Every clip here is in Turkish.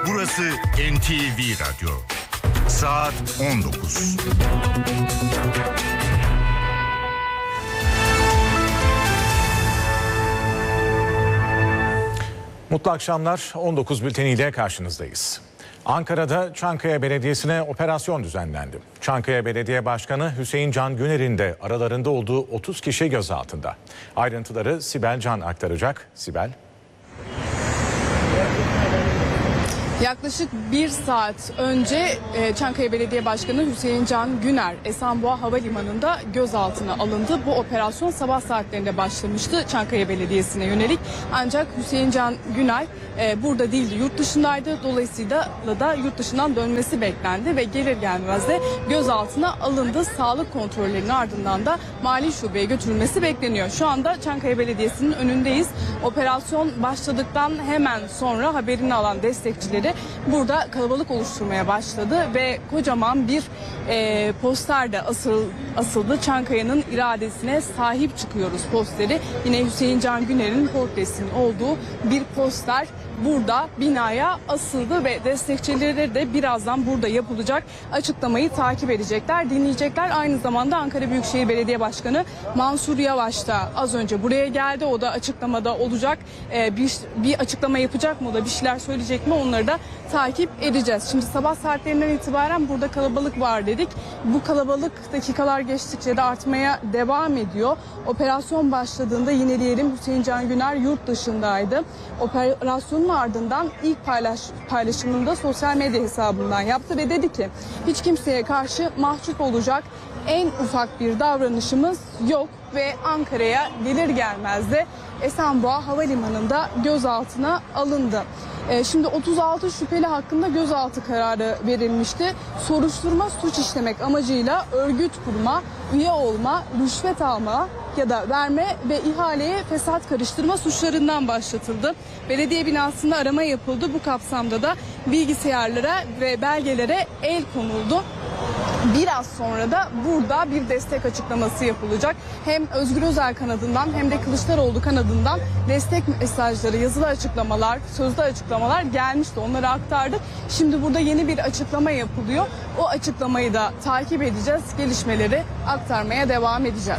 Burası NTV Radyo. Saat 19. Mutlu akşamlar. 19 bülteniyle karşınızdayız. Ankara'da Çankaya Belediyesi'ne operasyon düzenlendi. Çankaya Belediye Başkanı Hüseyin Can Güner'in de aralarında olduğu 30 kişi gözaltında. Ayrıntıları Sibel Can aktaracak. Sibel. Yaklaşık bir saat önce Çankaya Belediye Başkanı Hüseyin Can Güner Esenboğa Havalimanı'nda gözaltına alındı. Bu operasyon sabah saatlerinde başlamıştı Çankaya Belediyesi'ne yönelik. Ancak Hüseyin Can Güner burada değildi, yurt dışındaydı. Dolayısıyla da yurt dışından dönmesi beklendi ve gelir gelmez de gözaltına alındı. Sağlık kontrollerinin ardından da Mali Şube'ye götürülmesi bekleniyor. Şu anda Çankaya Belediyesi'nin önündeyiz. Operasyon başladıktan hemen sonra haberini alan destekçileri burada kalabalık oluşturmaya başladı ve kocaman bir poster de asıldı. Çankaya'nın iradesine sahip çıkıyoruz posteri. Yine Hüseyin Can Güner'in portresinin olduğu bir poster burada binaya asıldı ve destekçileri de birazdan burada yapılacak açıklamayı takip edecekler, dinleyecekler. Aynı zamanda Ankara Büyükşehir Belediye Başkanı Mansur Yavaş da az önce buraya geldi. O da açıklamada olacak. Bir açıklama yapacak mı, o da bir şeyler söyleyecek mi, onları da takip edeceğiz. Şimdi sabah saatlerinden itibaren burada kalabalık var dedik. Bu kalabalık dakikalar geçtikçe de artmaya devam ediyor. Operasyon başladığında yine diyelim Hüseyin Can Güner yurt dışındaydı. Operasyonun ardından ilk paylaşımını da sosyal medya hesabından yaptı ve dedi ki hiç kimseye karşı mahcup olacak en ufak bir davranışımız yok ve Ankara'ya gelir gelmez de Esenboğa Havalimanı'nda gözaltına alındı. Şimdi 36 şüpheli hakkında gözaltı kararı verilmişti. Soruşturma suç işlemek amacıyla örgüt kurma, üye olma, rüşvet alma ya da verme ve ihaleye fesat karıştırma suçlarından başlatıldı. Belediye binasında arama yapıldı. Bu kapsamda da bilgisayarlara ve belgelere el konuldu. Biraz sonra da burada bir destek açıklaması yapılacak. Hem Özgür Özel kanadından hem de Kılıçdaroğlu kanadından destek mesajları, yazılı açıklamalar, sözlü açıklamalar gelmişti. Onları aktardık. Şimdi burada yeni bir açıklama yapılıyor. O açıklamayı da takip edeceğiz. Gelişmeleri aktarmaya devam edeceğiz.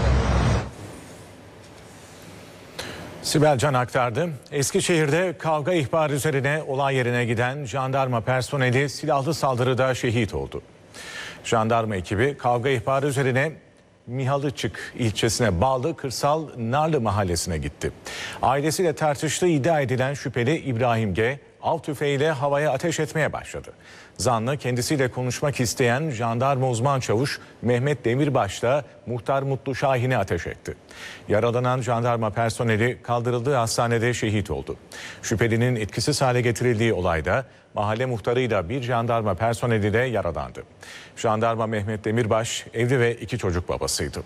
Sibel Can aktardı. Eskişehir'de kavga ihbarı üzerine olay yerine giden jandarma personeli silahlı saldırıda şehit oldu. Jandarma ekibi kavga ihbarı üzerine Mihalıçık ilçesine bağlı Kırsal Narlı mahallesine gitti. Ailesiyle tartıştığı iddia edilen şüpheli İbrahim G. av tüfeğiyle havaya ateş etmeye başladı. Zanlı kendisiyle konuşmak isteyen jandarma uzman çavuş Mehmet Demirbaş'la muhtar Mutlu Şahin'e ateş etti. Yaralanan jandarma personeli kaldırıldığı hastanede şehit oldu. Şüphelinin etkisiz hale getirildiği olayda mahalle muhtarıyla bir jandarma personeli de yaralandı. Jandarma Mehmet Demirbaş evli ve 2 çocuk babasıydı.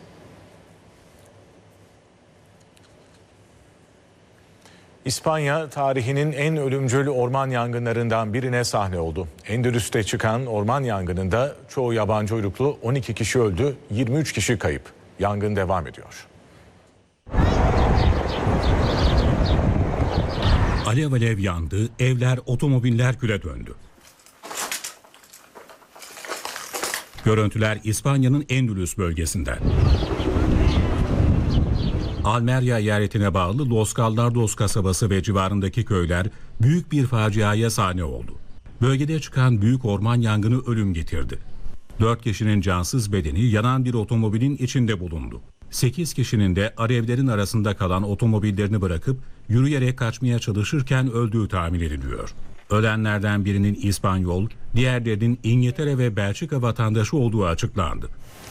İspanya tarihinin en ölümcül orman yangınlarından birine sahne oldu. Endülüs'te çıkan orman yangınında çoğu yabancı uyruklu 12 kişi öldü, 23 kişi kayıp. Yangın devam ediyor. Alev alev yandı, evler, otomobiller küle döndü. Görüntüler İspanya'nın Endülüs bölgesinden. Almeria eyaletine bağlı Los Gallardos kasabası ve civarındaki köyler büyük bir faciaya sahne oldu. Bölgede çıkan büyük orman yangını ölüm getirdi. 4 kişinin cansız bedeni yanan bir otomobilin içinde bulundu. 8 kişinin de alevlerin arasında kalan otomobillerini bırakıp yürüyerek kaçmaya çalışırken öldüğü tahmin ediliyor. Ölenlerden birinin İspanyol, diğerlerinin İngiltere ve Belçika vatandaşı olduğu açıklandı.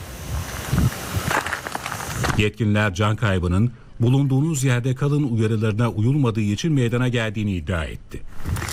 Yetkililer can kaybının bulunduğunuz yerde kalın uyarılarına uyulmadığı için meydana geldiğini iddia etti.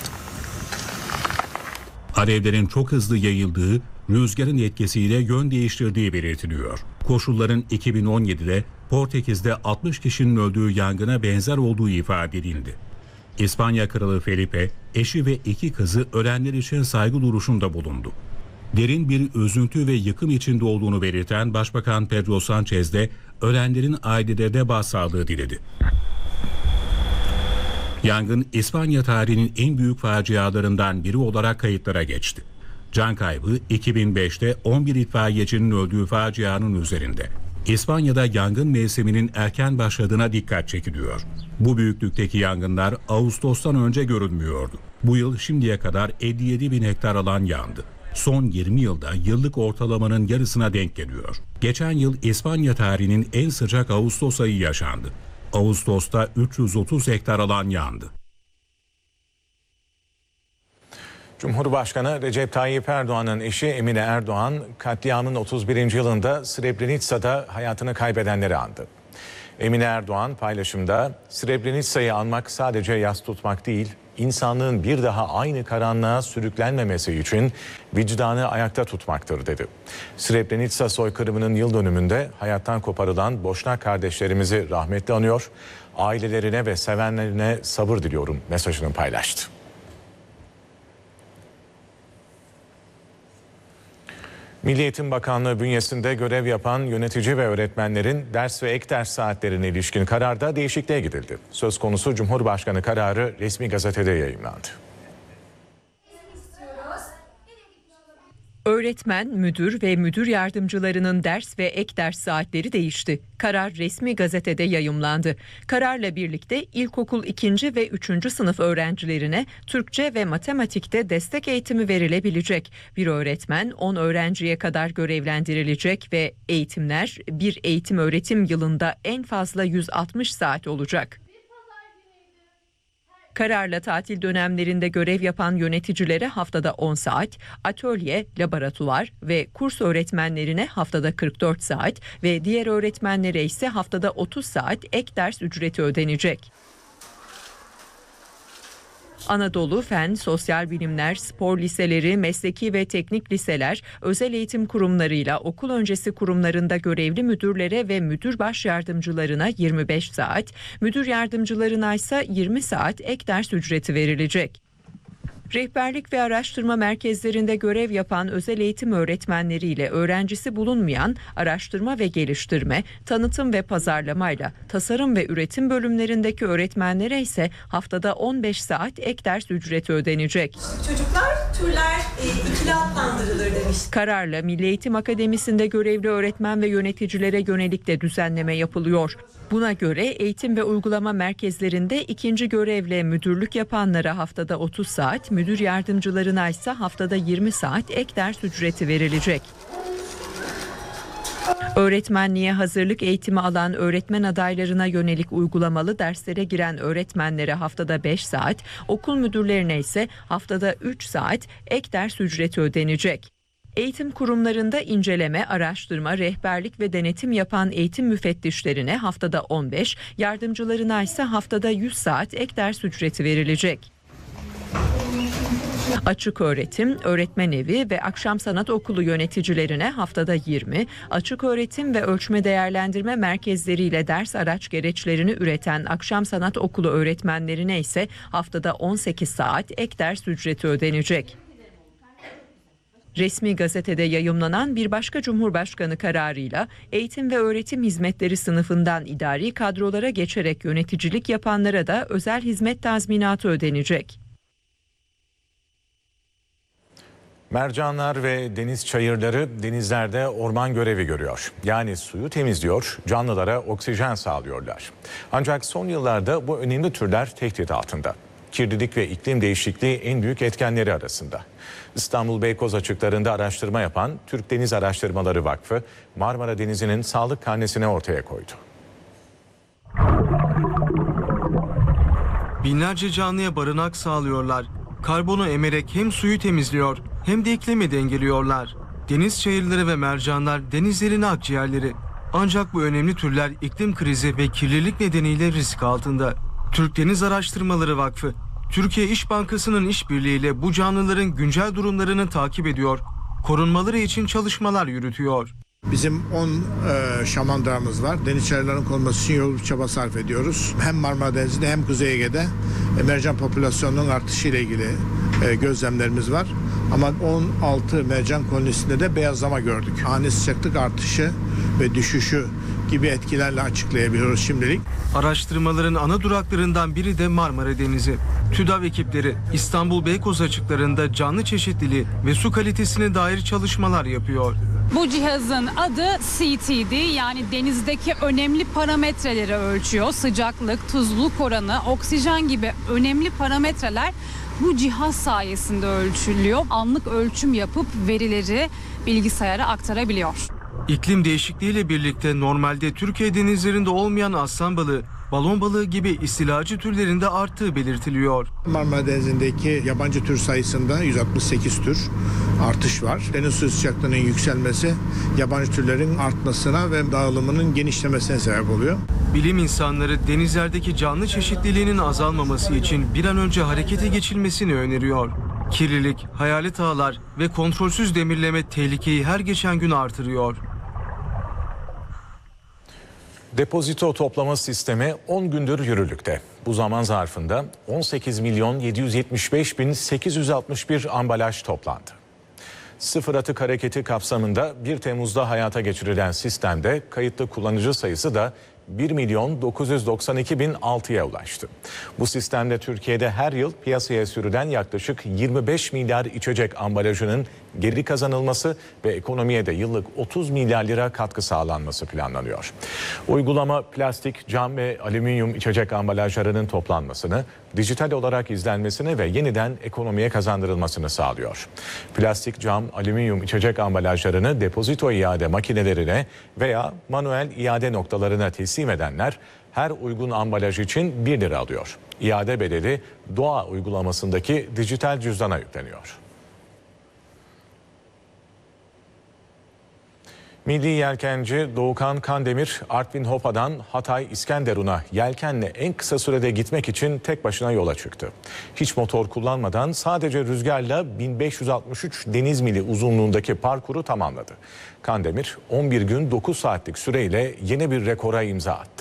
Alevlerin çok hızlı yayıldığı, rüzgarın etkisiyle yön değiştirdiği belirtiliyor. Koşulların 2017'de Portekiz'de 60 kişinin öldüğü yangına benzer olduğu ifade edildi. İspanya Kralı Felipe, eşi ve 2 kızı ölenler için saygı duruşunda bulundu. Derin bir üzüntü ve yıkım içinde olduğunu belirten Başbakan Pedro Sánchez de ölenlerin ailelerine başsağlığı diledi. Yangın İspanya tarihinin en büyük facialarından biri olarak kayıtlara geçti. Can kaybı 2005'te 11 itfaiyecinin öldüğü facianın üzerinde. İspanya'da yangın mevsiminin erken başladığına dikkat çekiliyor. Bu büyüklükteki yangınlar Ağustos'tan önce görülmüyordu. Bu yıl şimdiye kadar 57 bin hektar alan yandı. Son 20 yılda yıllık ortalamanın yarısına denk geliyor. Geçen yıl İspanya tarihinin en sıcak Ağustos ayı yaşandı. Ağustos'ta 330 hektar alan yandı. Cumhurbaşkanı Recep Tayyip Erdoğan'ın eşi Emine Erdoğan, katliamın 31. yılında Srebrenica'da hayatını kaybedenleri andı. Emine Erdoğan paylaşımda, Srebrenica'yı anmak sadece yas tutmak değil, insanlığın bir daha aynı karanlığa sürüklenmemesi için vicdanı ayakta tutmaktır dedi. Srebrenica soykırımının yıl dönümünde hayattan koparılan Boşnak kardeşlerimizi rahmetle anıyor, ailelerine ve sevenlerine sabır diliyorum mesajını paylaştı. Milli Eğitim Bakanlığı bünyesinde görev yapan yönetici ve öğretmenlerin ders ve ek ders saatlerine ilişkin kararda değişikliğe gidildi. Söz konusu Cumhurbaşkanı kararı resmi gazetede yayımlandı. Öğretmen, müdür ve müdür yardımcılarının ders ve ek ders saatleri değişti. Karar resmi gazetede yayımlandı. Kararla birlikte ilkokul 2. ve 3. sınıf öğrencilerine Türkçe ve matematikte destek eğitimi verilebilecek. Bir öğretmen 10 öğrenciye kadar görevlendirilecek ve eğitimler bir eğitim öğretim yılında en fazla 160 saat olacak. Kararla tatil dönemlerinde görev yapan yöneticilere haftada 10 saat, atölye, laboratuvar ve kurs öğretmenlerine haftada 44 saat ve diğer öğretmenlere ise haftada 30 saat ek ders ücreti ödenecek. Anadolu Fen, Sosyal Bilimler, Spor Liseleri, Mesleki ve Teknik Liseler, özel eğitim kurumlarıyla okul öncesi kurumlarında görevli müdürlere ve müdür baş yardımcılarına 25 saat, müdür yardımcılarına ise 20 saat ek ders ücreti verilecek. Rehberlik ve araştırma merkezlerinde görev yapan özel eğitim öğretmenleriyle öğrencisi bulunmayan araştırma ve geliştirme, tanıtım ve pazarlamayla tasarım ve üretim bölümlerindeki öğretmenlere ise haftada 15 saat ek ders ücreti ödenecek. Çocuklar türler ikili adlandırılır demiş. Kararla Milli Eğitim Akademisi'nde görevli öğretmen ve yöneticilere yönelik de düzenleme yapılıyor. Buna göre eğitim ve uygulama merkezlerinde ikinci görevle müdürlük yapanlara haftada 30 saat, müdür yardımcılarına ise haftada 20 saat ek ders ücreti verilecek. Öğretmenliğe hazırlık eğitimi alan öğretmen adaylarına yönelik uygulamalı derslere giren öğretmenlere haftada 5 saat, okul müdürlerine ise haftada 3 saat ek ders ücreti ödenecek. Eğitim kurumlarında inceleme, araştırma, rehberlik ve denetim yapan eğitim müfettişlerine haftada 15, yardımcılarına ise haftada 100 saat ek ders ücreti verilecek. Açık öğretim, öğretmen evi ve akşam sanat okulu yöneticilerine haftada 20, açık öğretim ve ölçme değerlendirme merkezleriyle ders araç gereçlerini üreten akşam sanat okulu öğretmenlerine ise haftada 18 saat ek ders ücreti ödenecek. Resmi gazetede yayımlanan bir başka Cumhurbaşkanı kararıyla eğitim ve öğretim hizmetleri sınıfından idari kadrolara geçerek yöneticilik yapanlara da özel hizmet tazminatı ödenecek. Mercanlar ve deniz çayırları denizlerde orman görevi görüyor. Yani suyu temizliyor, canlılara oksijen sağlıyorlar. Ancak son yıllarda bu önemli türler tehdit altında. Kirlilik ve iklim değişikliği en büyük etkenleri arasında. İstanbul Beykoz açıklarında araştırma yapan Türk Deniz Araştırmaları Vakfı, Marmara Denizi'nin sağlık karnesini ortaya koydu. Binlerce canlıya barınak sağlıyorlar. Karbonu emerek hem suyu temizliyor hem de iklimi dengeliyorlar. Deniz çayırları ve mercanlar denizlerin akciğerleri. Ancak bu önemli türler iklim krizi ve kirlilik nedeniyle risk altında. Türk Deniz Araştırmaları Vakfı, Türkiye İş Bankası'nın işbirliğiyle bu canlıların güncel durumlarını takip ediyor, korunmaları için çalışmalar yürütüyor. Bizim 10 şamandırağımız var. Deniz çayırlarının korunması için yoğun bir çaba sarf ediyoruz. Hem Marmara Denizi'nde hem Kuzey Ege'de mercan popülasyonunun artışı ile ilgili gözlemlerimiz var. Ama 16 mercan kolonisinde de beyazlama gördük. Ani sıcaklık artışı ve düşüşü gibi etkilerle açıklayabiliyoruz şimdilik. Araştırmaların ana duraklarından biri de Marmara Denizi. TÜDAV ekipleri İstanbul Beykoz açıklarında canlı çeşitliliği ve su kalitesine dair çalışmalar yapıyor. Bu cihazın adı CTD, yani denizdeki önemli parametreleri ölçüyor. Sıcaklık, tuzluluk oranı, oksijen gibi önemli parametreler bu cihaz sayesinde ölçülüyor. Anlık ölçüm yapıp verileri bilgisayara aktarabiliyor. İklim değişikliğiyle birlikte normalde Türkiye denizlerinde olmayan aslan balığı, balon balığı gibi istilacı türlerinde arttığı belirtiliyor. Marmara Denizi'ndeki yabancı tür sayısında 168 tür artış var. Deniz suyu sıcaklığının yükselmesi yabancı türlerin artmasına ve dağılımının genişlemesine sebep oluyor. Bilim insanları denizlerdeki canlı çeşitliliğinin azalmaması için bir an önce harekete geçilmesini öneriyor. Kirlilik, hayalet ağlar ve kontrolsüz demirleme tehlikeyi her geçen gün artırıyor. Depozito toplama sistemi 10 gündür yürürlükte. Bu zaman zarfında 18.775.861 ambalaj toplandı. Sıfır atık hareketi kapsamında 1 Temmuz'da hayata geçirilen sistemde kayıtlı kullanıcı sayısı da 1.992.006'ya ulaştı. Bu sistemde Türkiye'de her yıl piyasaya sürülen yaklaşık 25 milyar içecek ambalajının geri kazanılması ve ekonomiye de yıllık 30 milyar lira katkı sağlanması planlanıyor. Uygulama plastik, cam ve alüminyum içecek ambalajlarının toplanmasını, dijital olarak izlenmesini ve yeniden ekonomiye kazandırılmasını sağlıyor. Plastik, cam, alüminyum içecek ambalajlarını depozito iade makinelerine veya manuel iade noktalarına teslim edenler her uygun ambalaj için 1 lira alıyor. İade bedeli Doğa uygulamasındaki dijital cüzdana yükleniyor. Milli yelkenci Doğukan Kandemir, Artvin Hopa'dan Hatay İskenderun'a yelkenle en kısa sürede gitmek için tek başına yola çıktı. Hiç motor kullanmadan sadece rüzgarla 1563 deniz mili uzunluğundaki parkuru tamamladı. Kandemir 11 gün 9 saatlik süreyle yeni bir rekora imza attı.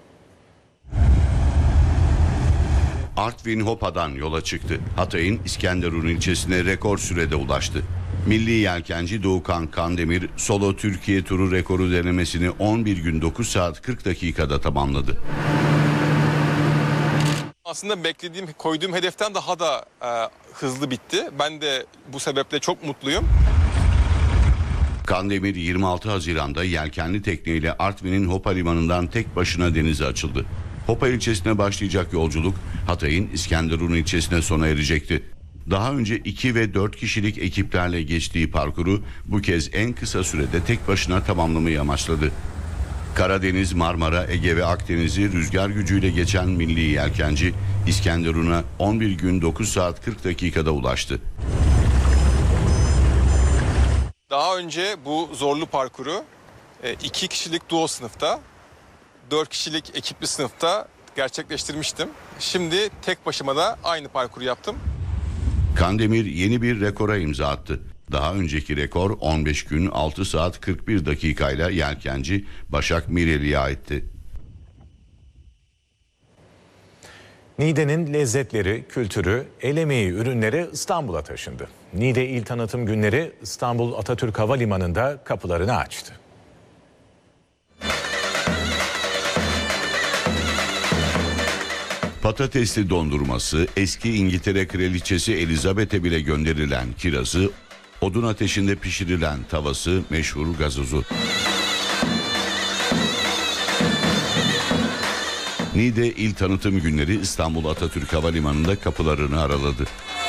Artvin Hopa'dan yola çıktı. Hatay'ın İskenderun ilçesine rekor sürede ulaştı. Milli yelkenci Doğukan Kandemir solo Türkiye turu rekoru denemesini 11 gün 9 saat 40 dakikada tamamladı. Aslında koyduğum hedeften daha da hızlı bitti. Ben de bu sebeple çok mutluyum. Kandemir 26 Haziran'da yelkenli tekneyle Artvin'in Hopa limanından tek başına denize açıldı. Hopa ilçesine başlayacak yolculuk Hatay'ın İskenderun ilçesine sona erecekti. Daha önce 2 ve 4 kişilik ekiplerle geçtiği parkuru bu kez en kısa sürede tek başına tamamlamayı amaçladı. Karadeniz, Marmara, Ege ve Akdeniz'i rüzgar gücüyle geçen milli yelkenci İskenderun'a 11 gün 9 saat 40 dakikada ulaştı. Daha önce bu zorlu parkuru 2 kişilik duo sınıfta, 4 kişilik ekipli sınıfta gerçekleştirmiştim. Şimdi tek başıma da aynı parkuru yaptım. Kandemir yeni bir rekora imza attı. Daha önceki rekor 15 gün 6 saat 41 dakikayla yelkenci Başak Mireli'ye aitti. Niğde'nin lezzetleri, kültürü, el emeği ürünleri İstanbul'a taşındı. Niğde İl Tanıtım Günleri İstanbul Atatürk Havalimanı'nda kapılarını açtı. Patatesli dondurması, eski İngiltere Kraliçesi Elizabeth'e bile gönderilen kirazı, odun ateşinde pişirilen tavası, meşhur gazozu. Niğde İl Tanıtım Günleri İstanbul Atatürk Havalimanı'nda kapılarını araladı.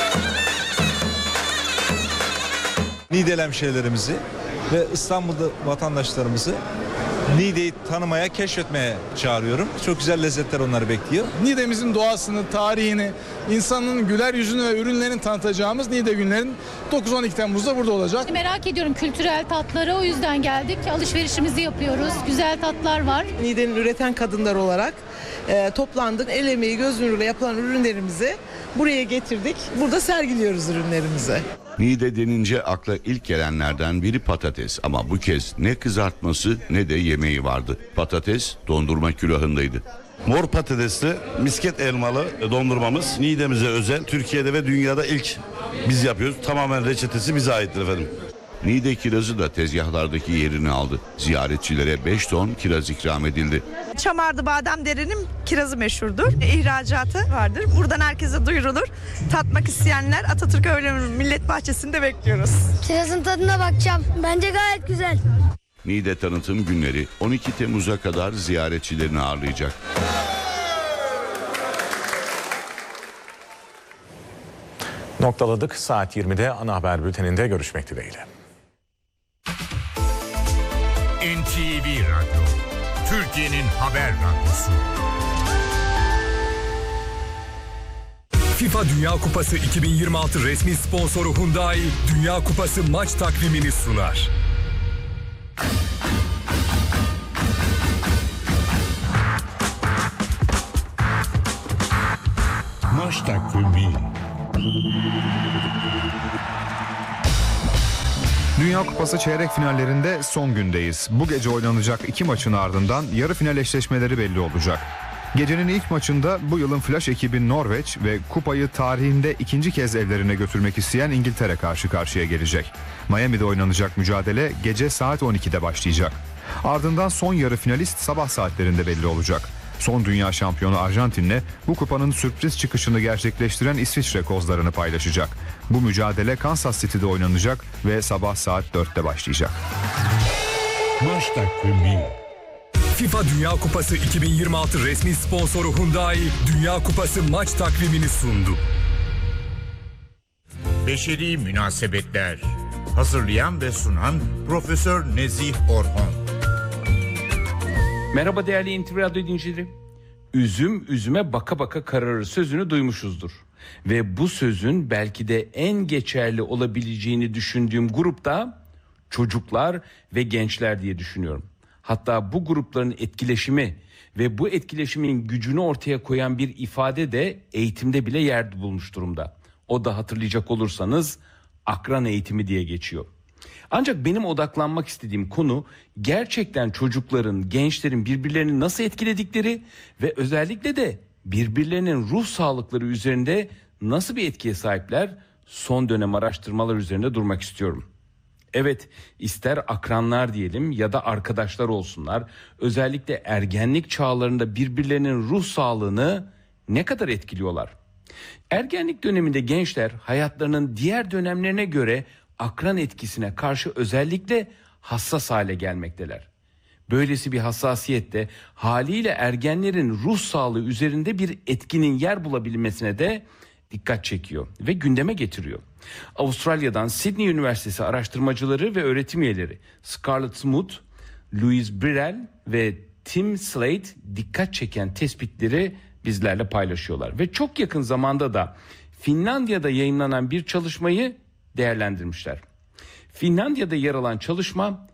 Niğde hemşehrilerimizi ve İstanbul'da vatandaşlarımızı Niğde'yi tanımaya, keşfetmeye çağırıyorum. Çok güzel lezzetler onları bekliyor. Niğde'mizin doğasını, tarihini, insanın güler yüzünü ve ürünlerini tanıtacağımız Niğde günlerin 9-12 Temmuz'da burada olacak. Merak ediyorum kültürel tatları, o yüzden geldik. Alışverişimizi yapıyoruz. Güzel tatlar var. Niğde'nin üreten kadınlar olarak toplandık. El emeği, göz nuruyla yapılan ürünlerimizi buraya getirdik. Burada sergiliyoruz ürünlerimizi. Niğde denince akla ilk gelenlerden biri patates ama bu kez ne kızartması ne de yemeği vardı. Patates dondurma külahındaydı. Mor patatesli misket elmalı dondurmamız Niğde'mize özel. Türkiye'de ve dünyada ilk biz yapıyoruz. Tamamen reçetesi bize aittir efendim. Niğde kirazı da tezgahlardaki yerini aldı. Ziyaretçilere 5 ton kiraz ikram edildi. Çamardı Bademdere'nin kirazı meşhurdur. İhracatı vardır. Buradan herkese duyurulur. Tatmak isteyenler Atatürk Öğle Millet Bahçesi'nde bekliyoruz. Kirazın tadına bakacağım. Bence gayet güzel. Niğde tanıtım günleri 12 Temmuz'a kadar ziyaretçilerini ağırlayacak. Noktaladık. Saat 20'de ana haber bülteninde görüşmek dileğiyle. NTV Radyo, Türkiye'nin haber radyosu. FIFA Dünya Kupası 2026 resmi sponsoru Hyundai, Dünya Kupası maç takvimini sunar. Maç takvimi. Dünya Kupası çeyrek finallerinde son gündeyiz. Bu gece oynanacak 2 maçın ardından yarı final eşleşmeleri belli olacak. Gecenin ilk maçında bu yılın Flash ekibi Norveç ve kupayı tarihinde ikinci kez evlerine götürmek isteyen İngiltere karşı karşıya gelecek. Miami'de oynanacak mücadele gece saat 12'de başlayacak. Ardından son yarı finalist sabah saatlerinde belli olacak. Son dünya şampiyonu Arjantin'le bu kupanın sürpriz çıkışını gerçekleştiren İsviçre kozlarını paylaşacak. Bu mücadele Kansas City'de oynanacak ve sabah saat 4'te başlayacak. Maç takvimi. FIFA Dünya Kupası 2026 resmi sponsoru Hyundai, Dünya Kupası maç takvimini sundu. Beşeri Münasebetler. Hazırlayan ve sunan Profesör Nezih Orhon. Merhaba değerli NTV Radyo dinleyicileri. Üzüm üzüme baka baka kararır sözünü duymuşuzdur. Ve bu sözün belki de en geçerli olabileceğini düşündüğüm grupta çocuklar ve gençler diye düşünüyorum. Hatta bu grupların etkileşimi ve bu etkileşimin gücünü ortaya koyan bir ifade de eğitimde bile yer bulmuş durumda. O da hatırlayacak olursanız akran eğitimi diye geçiyor. Ancak benim odaklanmak istediğim konu gerçekten çocukların, gençlerin birbirlerini nasıl etkiledikleri ve özellikle de birbirlerinin ruh sağlıkları üzerinde nasıl bir etkiye sahipler, son dönem araştırmalar üzerinde durmak istiyorum. Evet, ister akranlar diyelim ya da arkadaşlar olsunlar, özellikle ergenlik çağlarında birbirlerinin ruh sağlığını ne kadar etkiliyorlar? Ergenlik döneminde gençler hayatlarının diğer dönemlerine göre akran etkisine karşı özellikle hassas hale gelmekteler. Böylesi bir hassasiyet de haliyle ergenlerin ruh sağlığı üzerinde bir etkinin yer bulabilmesine de dikkat çekiyor ve gündeme getiriyor. Avustralya'dan Sydney Üniversitesi araştırmacıları ve öğretim üyeleri Scarlett Smoot, Louise Birrell ve Tim Slade dikkat çeken tespitleri bizlerle paylaşıyorlar. Ve çok yakın zamanda da Finlandiya'da yayınlanan bir çalışmayı değerlendirmişler. Finlandiya'da yer alan çalışma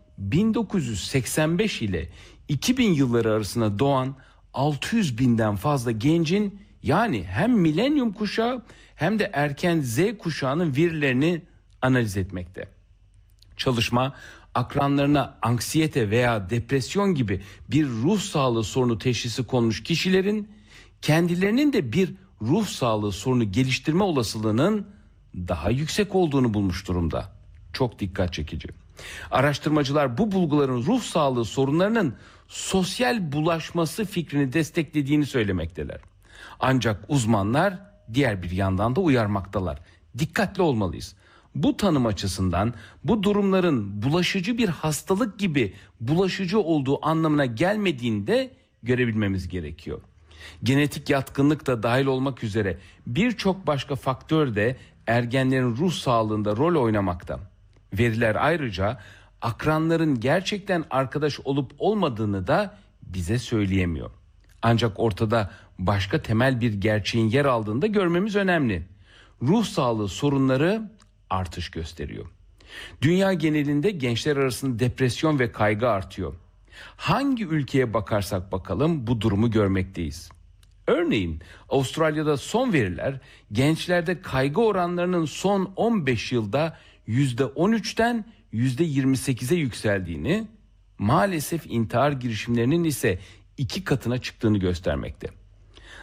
1985 ile 2000 yılları arasında doğan 600 binden fazla gencin, yani hem milenyum kuşağı hem de erken Z kuşağının verilerini analiz etmekte. Çalışma akranlarına anksiyete veya depresyon gibi bir ruh sağlığı sorunu teşhisi konmuş kişilerin kendilerinin de bir ruh sağlığı sorunu geliştirme olasılığının daha yüksek olduğunu bulmuş durumda. Çok dikkat çekici. Araştırmacılar bu bulguların ruh sağlığı sorunlarının sosyal bulaşması fikrini desteklediğini söylemekteler. Ancak uzmanlar diğer bir yandan da uyarmaktalar. Dikkatli olmalıyız. Bu tanım açısından bu durumların bulaşıcı bir hastalık gibi bulaşıcı olduğu anlamına gelmediğini de görebilmemiz gerekiyor. Genetik yatkınlık da dahil olmak üzere birçok başka faktör de ergenlerin ruh sağlığında rol oynamakta. Veriler ayrıca akranların gerçekten arkadaş olup olmadığını da bize söyleyemiyor. Ancak ortada başka temel bir gerçeğin yer aldığını da görmemiz önemli. Ruh sağlığı sorunları artış gösteriyor. Dünya genelinde gençler arasında depresyon ve kaygı artıyor. Hangi ülkeye bakarsak bakalım bu durumu görmekteyiz. Örneğin Avustralya'da son veriler gençlerde kaygı oranlarının son 15 yılda %13'ten %28'e yükseldiğini, maalesef intihar girişimlerinin ise 2 katına çıktığını göstermekte.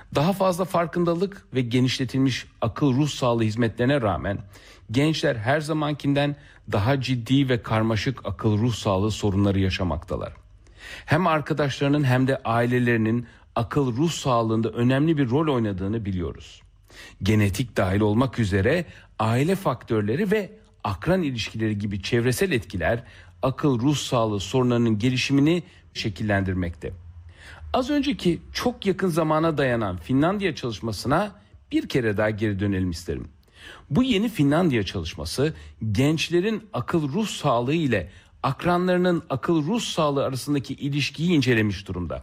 Daha fazla farkındalık ve genişletilmiş akıl ruh sağlığı hizmetlerine rağmen gençler her zamankinden daha ciddi ve karmaşık akıl ruh sağlığı sorunları yaşamaktalar. Hem arkadaşlarının hem de ailelerinin akıl ruh sağlığında önemli bir rol oynadığını biliyoruz. Genetik dahil olmak üzere aile faktörleri ve akran ilişkileri gibi çevresel etkiler akıl ruh sağlığı sorunlarının gelişimini şekillendirmekte. Az önceki çok yakın zamana dayanan Finlandiya çalışmasına bir kere daha geri dönelim isterim. Bu yeni Finlandiya çalışması gençlerin akıl ruh sağlığı ile akranlarının akıl ruh sağlığı arasındaki ilişkiyi incelemiş durumda.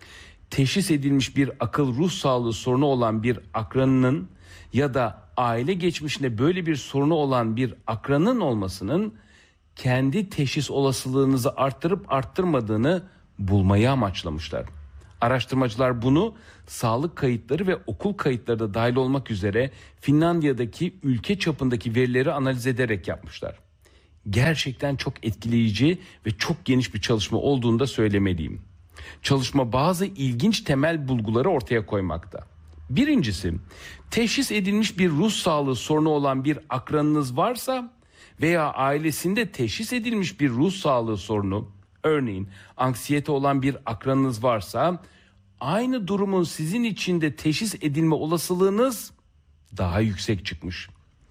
Teşhis edilmiş bir akıl ruh sağlığı sorunu olan bir akranının ya da aile geçmişinde böyle bir sorunu olan bir akranın olmasının kendi teşhis olasılığınızı arttırıp arttırmadığını bulmayı amaçlamışlar. Araştırmacılar bunu sağlık kayıtları ve okul kayıtları da dahil olmak üzere Finlandiya'daki ülke çapındaki verileri analiz ederek yapmışlar. Gerçekten çok etkileyici ve çok geniş bir çalışma olduğunu da söylemeliyim. Çalışma bazı ilginç temel bulguları ortaya koymakta. Birincisi, teşhis edilmiş bir ruh sağlığı sorunu olan bir akranınız varsa veya ailesinde teşhis edilmiş bir ruh sağlığı sorunu, örneğin anksiyete olan bir akranınız varsa, aynı durumun sizin için de teşhis edilme olasılığınız daha yüksek çıkmış.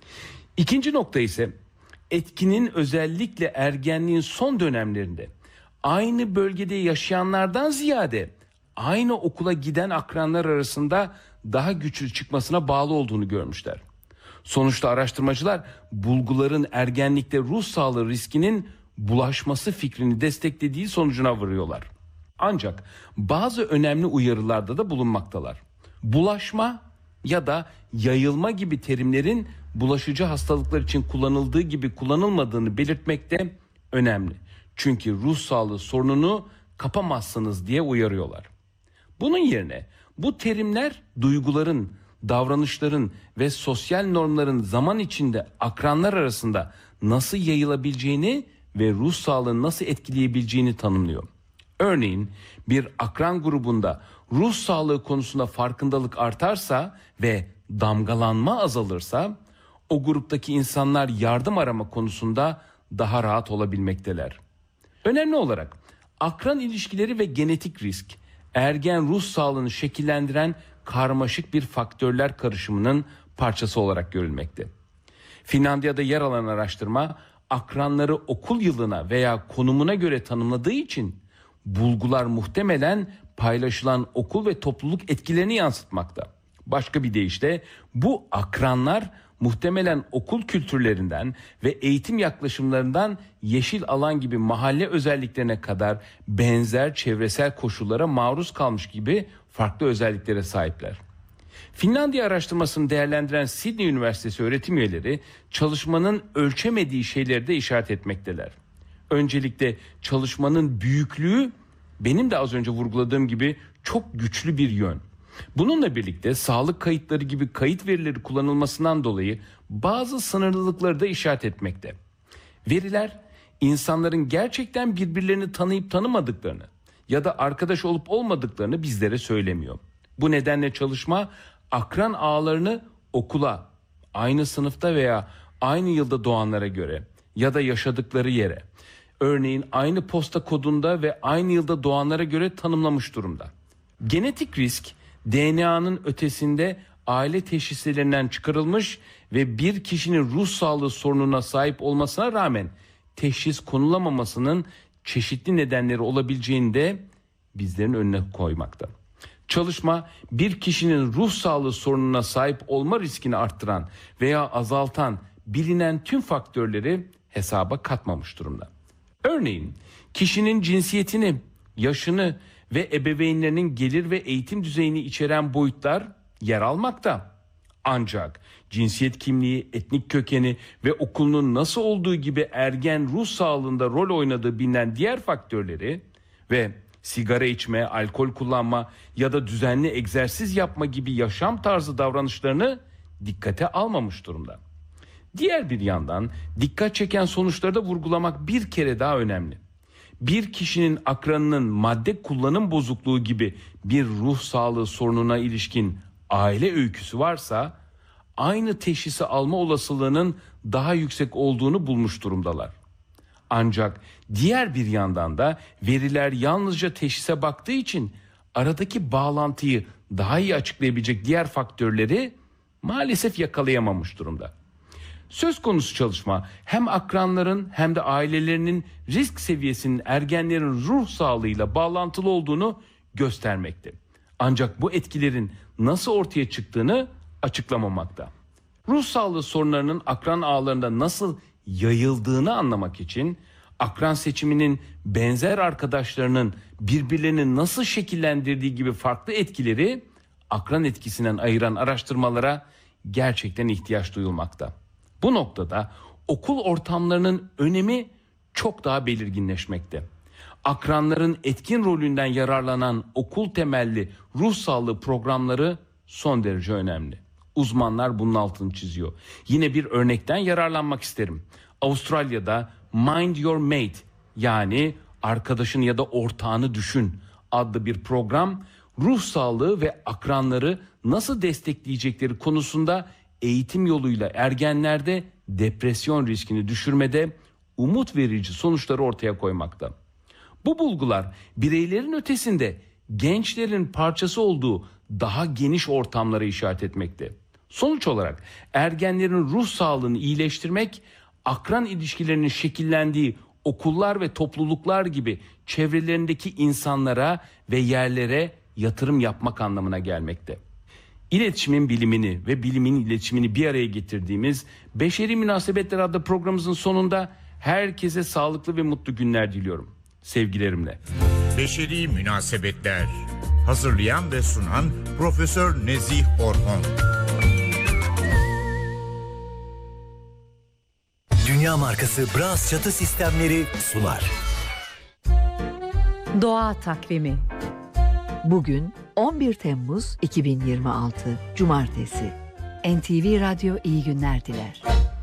İkinci nokta ise etkinin özellikle ergenliğin son dönemlerinde aynı bölgede yaşayanlardan ziyade aynı okula giden akranlar arasında daha güçlü çıkmasına bağlı olduğunu görmüşler. Sonuçta araştırmacılar bulguların ergenlikte ruh sağlığı riskinin bulaşması fikrini desteklediği sonucuna varıyorlar. Ancak bazı önemli uyarılarda da bulunmaktalar. Bulaşma ya da yayılma gibi terimlerin bulaşıcı hastalıklar için kullanıldığı gibi kullanılmadığını belirtmekte önemli. Çünkü ruh sağlığı sorununu kapamazsınız diye uyarıyorlar. Bunun yerine bu terimler duyguların, davranışların ve sosyal normların zaman içinde akranlar arasında nasıl yayılabileceğini ve ruh sağlığını nasıl etkileyebileceğini tanımlıyor. Örneğin bir akran grubunda ruh sağlığı konusunda farkındalık artarsa ve damgalanma azalırsa o gruptaki insanlar yardım arama konusunda daha rahat olabilmekteler. Önemli olarak akran ilişkileri ve genetik risk ergen ruh sağlığını şekillendiren karmaşık bir faktörler karışımının parçası olarak görülmekte. Finlandiya'da yer alan araştırma akranları okul yılına veya konumuna göre tanımladığı için bulgular muhtemelen paylaşılan okul ve topluluk etkilerini yansıtmakta. Başka bir deyişle bu akranlar muhtemelen okul kültürlerinden ve eğitim yaklaşımlarından yeşil alan gibi mahalle özelliklerine kadar benzer çevresel koşullara maruz kalmış gibi farklı özelliklere sahipler. Finlandiya araştırmasını değerlendiren Sydney Üniversitesi öğretim üyeleri çalışmanın ölçemediği şeyleri de işaret etmekteler. Öncelikle çalışmanın büyüklüğü benim de az önce vurguladığım gibi çok güçlü bir yön. Bununla birlikte sağlık kayıtları gibi kayıt verileri kullanılmasından dolayı bazı sınırlılıkları da işaret etmekte. Veriler insanların gerçekten birbirlerini tanıyıp tanımadıklarını ya da arkadaş olup olmadıklarını bizlere söylemiyor. Bu nedenle çalışma akran ağlarını okula, aynı sınıfta veya aynı yılda doğanlara göre ya da yaşadıkları yere, örneğin aynı posta kodunda ve aynı yılda doğanlara göre tanımlamış durumda. Genetik risk DNA'nın ötesinde aile teşhislerinden çıkarılmış ve bir kişinin ruh sağlığı sorununa sahip olmasına rağmen teşhis konulamamasının çeşitli nedenleri olabileceğini de bizlerin önüne koymakta. Çalışma bir kişinin ruh sağlığı sorununa sahip olma riskini arttıran veya azaltan bilinen tüm faktörleri hesaba katmamış durumda. Örneğin kişinin cinsiyetini, yaşını ve ebeveynlerinin gelir ve eğitim düzeyini içeren boyutlar yer almakta. Ancak cinsiyet kimliği, etnik kökeni ve okulunun nasıl olduğu gibi ergen ruh sağlığında rol oynadığı bilinen diğer faktörleri ve sigara içme, alkol kullanma ya da düzenli egzersiz yapma gibi yaşam tarzı davranışlarını dikkate almamış durumda. Diğer bir yandan dikkat çeken sonuçları da vurgulamak bir kere daha önemli. bir kişinin akranının madde kullanım bozukluğu gibi bir ruh sağlığı sorununa ilişkin aile öyküsü varsa aynı teşhisi alma olasılığının daha yüksek olduğunu bulmuş durumdalar. Ancak diğer bir yandan da veriler yalnızca teşhise baktığı için aradaki bağlantıyı daha iyi açıklayabilecek diğer faktörleri maalesef yakalayamamış durumda. Söz konusu çalışma hem akranların hem de ailelerinin risk seviyesinin ergenlerin ruh sağlığıyla bağlantılı olduğunu göstermekte. Ancak bu etkilerin nasıl ortaya çıktığını açıklamamakta. Ruh sağlığı sorunlarının akran ağlarında nasıl yayıldığını anlamak için akran seçiminin benzer arkadaşlarının birbirlerini nasıl şekillendirdiği gibi farklı etkileri akran etkisinden ayıran araştırmalara gerçekten ihtiyaç duyulmakta. Bu noktada okul ortamlarının önemi çok daha belirginleşmekte. Akranların etkin rolünden yararlanan okul temelli ruh sağlığı programları son derece önemli. Uzmanlar bunun altını çiziyor. Yine bir örnekten yararlanmak isterim. Avustralya'da Mind Your Mate, yani arkadaşın ya da ortağını düşün adlı bir program ruh sağlığı ve akranları nasıl destekleyecekleri konusunda eğitim yoluyla ergenlerde depresyon riskini düşürmede umut verici sonuçları ortaya koymakta. Bu bulgular bireylerin ötesinde gençlerin parçası olduğu daha geniş ortamlara işaret etmekte. Sonuç olarak ergenlerin ruh sağlığını iyileştirmek, akran ilişkilerinin şekillendiği okullar ve topluluklar gibi çevrelerindeki insanlara ve yerlere yatırım yapmak anlamına gelmekte. İletişimin bilimini ve bilimin iletişimini bir araya getirdiğimiz Beşeri Münasebetler adlı programımızın sonunda herkese sağlıklı ve mutlu günler diliyorum. Sevgilerimle. Beşeri Münasebetler. Hazırlayan ve sunan Profesör Nezih Orhon. Dünya markası Bras çatı sistemleri sunar. Doğa takvimi. Bugün 11 Temmuz 2026 Cumartesi. NTV Radyo iyi günler diler.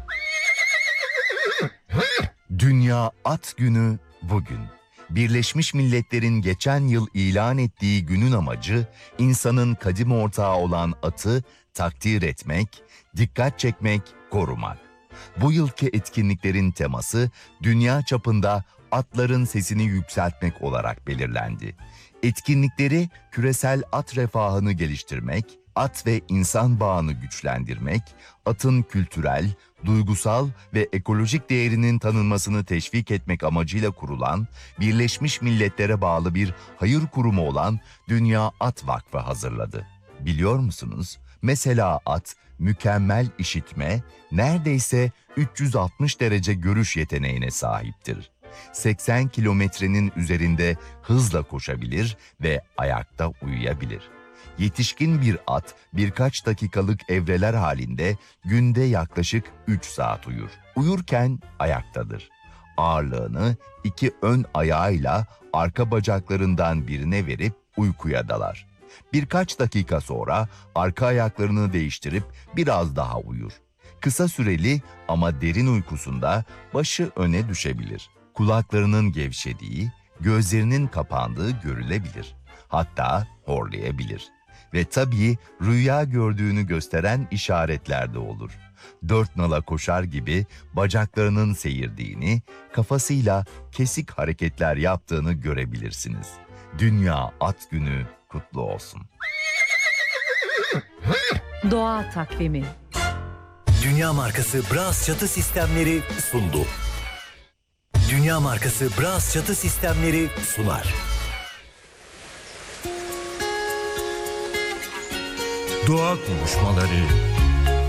Dünya At Günü bugün. Birleşmiş Milletler'in geçen yıl ilan ettiği günün amacı, insanın kadim ortağı olan atı takdir etmek, dikkat çekmek, korumak. Bu yılki etkinliklerin teması, dünya çapında atların sesini yükseltmek olarak belirlendi. Etkinlikleri küresel at refahını geliştirmek, at ve insan bağını güçlendirmek, atın kültürel, duygusal ve ekolojik değerinin tanınmasını teşvik etmek amacıyla kurulan, Birleşmiş Milletler'e bağlı bir hayır kurumu olan Dünya At Vakfı hazırladı. Biliyor musunuz? Mesela at, mükemmel işitme, neredeyse 360 derece görüş yeteneğine sahiptir. 80 kilometrenin üzerinde hızla koşabilir ve ayakta uyuyabilir. Yetişkin bir at birkaç dakikalık evreler halinde günde yaklaşık 3 saat uyur. Uyurken ayaktadır. Ağırlığını 2 ön ayağıyla arka bacaklarından birine verip uykuya dalar. Birkaç dakika sonra arka ayaklarını değiştirip biraz daha uyur. Kısa süreli ama derin uykusunda başı öne düşebilir. Kulaklarının gevşediği, gözlerinin kapandığı görülebilir. Hatta horlayabilir. Ve tabii rüya gördüğünü gösteren işaretler de olur. 4 nala koşar gibi bacaklarının seyirdiğini, kafasıyla kesik hareketler yaptığını görebilirsiniz. Dünya At Günü kutlu olsun. Doğa takvimi. Dünya markası Bras çatı sistemleri sundu. Dünya markası Bras çatı sistemleri sunar. Doğa konuşmaları